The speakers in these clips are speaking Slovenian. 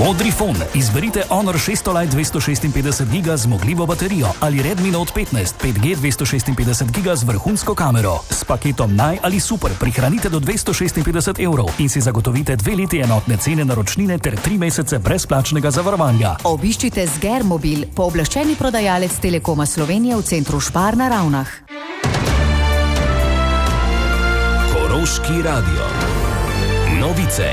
Modri fon. Izberite Honor 600 Lite 256 GB zmogljivo baterijo ali Redmi Note 15 5G 256 GB z vrhunsko kamero. S paketom Naj ali Super prihranite do 256 evrov in si zagotovite 2 leti enotne cene naročnine ter 3 mesece brezplačnega zavarovanja. Obiščite Sgermobil, pooblaščeni prodajalec Telekoma Slovenije v centru Špar na Ravnah. Koroški radio. Novice.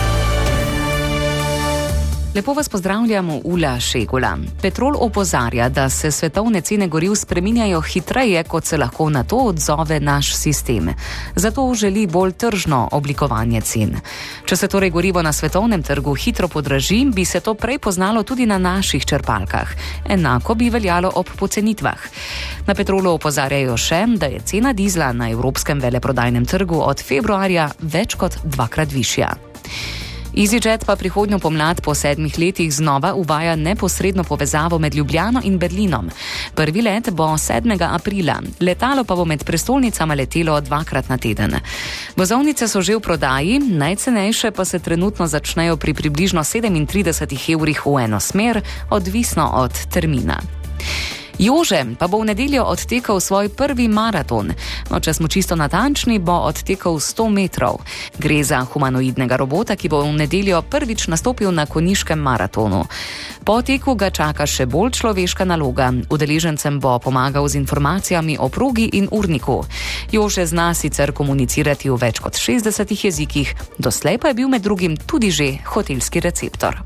Lepo vas pozdravljamo, Ula Šegula. Petrol opozarja, da se svetovne cene goriv spreminjajo hitreje, kot se lahko na to odzove naš sistem. Zato želi bolj tržno oblikovanje cen. Če se torej gorivo na svetovnem trgu hitro podraži, bi se to prej poznalo tudi na naših črpalkah. Enako bi veljalo ob pocenitvah. Na Petrolu opozarjajo še, da je cena dizla na evropskem veleprodajnem trgu od februarja več kot 2-krat višja. EasyJet pa prihodnjo pomlad po 7 letih znova uvaja neposredno povezavo med Ljubljano in Berlinom. Prvi let bo 7. aprila, letalo pa bo med prestolnicama letelo 2-krat na teden. Vozovnice so že v prodaji, najcenejše pa se trenutno začnejo pri približno 37 evrih v eno smer, odvisno od termina. Jože pa bo v nedeljo odtekal svoj prvi maraton. No, če smo čisto natančni, bo odtekal 100 metrov. Gre za humanoidnega robota, ki bo v nedeljo prvič nastopil na konjiškem maratonu. Po teku ga čaka še bolj človeška naloga. Udeležencem bo pomagal z informacijami o progi in urniku. Jože zna sicer komunicirati v več kot 60 jezikih, doslej pa je bil med drugim tudi že hotelski receptor.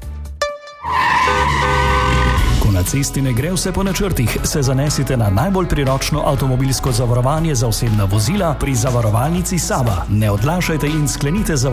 Na cesti ne gre vse po načrtih, se zanesite na najbolj priročno avtomobilsko zavarovanje za osebna vozila pri zavarovalnici Sava. Ne odlašajte in sklenite zavarovanje.